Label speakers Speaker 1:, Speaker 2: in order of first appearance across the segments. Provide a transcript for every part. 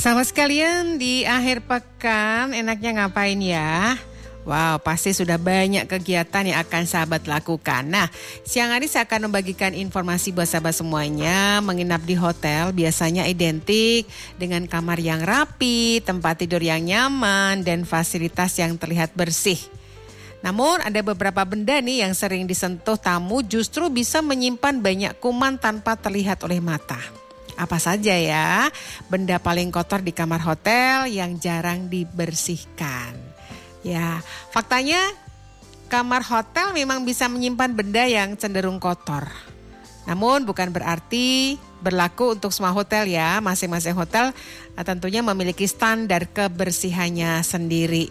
Speaker 1: Sahabat sekalian, di akhir pekan enaknya ngapain ya? Wow, pasti sudah banyak kegiatan yang akan sahabat lakukan. Nah, siang hari saya akan membagikan informasi buat sahabat semuanya. Menginap di hotel biasanya identik dengan kamar yang rapi, tempat tidur yang nyaman, dan fasilitas yang terlihat bersih. Namun ada beberapa benda nih yang sering disentuh tamu justru bisa menyimpan banyak kuman tanpa terlihat oleh mata. Apa saja ya benda paling kotor di kamar hotel yang jarang dibersihkan? Ya, faktanya kamar hotel memang bisa menyimpan benda yang cenderung kotor. Namun bukan berarti berlaku untuk semua hotel ya. Masing-masing hotel tentunya memiliki standar kebersihannya sendiri.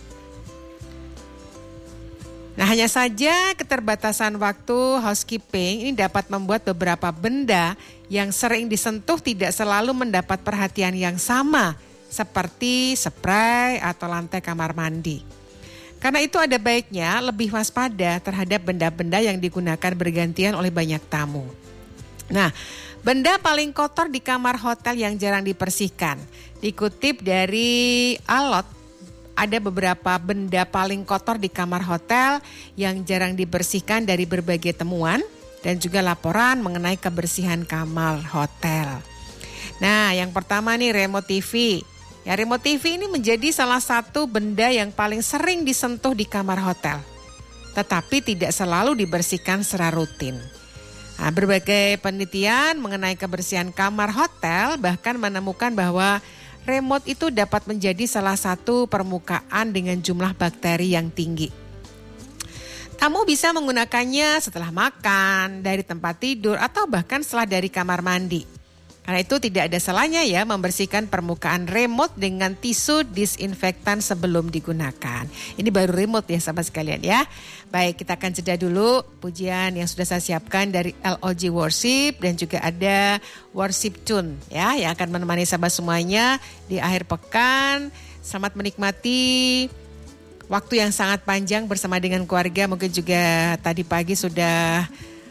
Speaker 1: Nah, hanya saja keterbatasan waktu housekeeping ini dapat membuat beberapa benda yang sering disentuh tidak selalu mendapat perhatian yang sama, seperti spray atau lantai kamar mandi. Karena itu ada baiknya lebih waspada terhadap benda-benda yang digunakan bergantian oleh banyak tamu. Nah, benda paling kotor di kamar hotel yang jarang dibersihkan. Dikutip dari Alot, ada beberapa benda paling kotor di kamar hotel yang jarang dibersihkan dari berbagai temuan dan juga laporan mengenai kebersihan kamar hotel. Nah, yang pertama nih remote TV. Ya, remote TV ini menjadi salah satu benda yang paling sering disentuh di kamar hotel, tetapi tidak selalu dibersihkan secara rutin. Nah, berbagai penelitian mengenai kebersihan kamar hotel bahkan menemukan bahwa remote itu dapat menjadi salah satu permukaan dengan jumlah bakteri yang tinggi. Tamu bisa menggunakannya setelah makan, dari tempat tidur, atau bahkan setelah dari kamar mandi. Karena itu tidak ada salahnya ya membersihkan permukaan remote dengan tisu disinfektan sebelum digunakan. Ini baru remote ya sahabat sekalian ya. Baik, kita akan jeda dulu pujian yang sudah saya siapkan dari LOG Worship dan juga ada Worship Tune ya yang akan menemani sahabat semuanya di akhir pekan. Selamat menikmati waktu yang sangat panjang bersama dengan keluarga. Mungkin juga tadi pagi sudah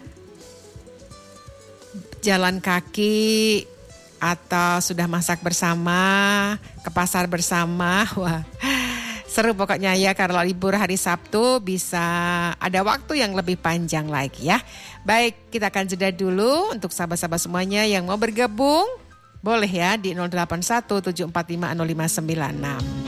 Speaker 1: jalan kaki atau sudah masak bersama, ke pasar bersama. Wah, seru pokoknya ya, kalau libur hari Sabtu bisa ada waktu yang lebih panjang lagi ya. Baik, kita akan jeda dulu untuk sahabat-sahabat semuanya yang mau bergabung. Boleh ya di 081 745 0596.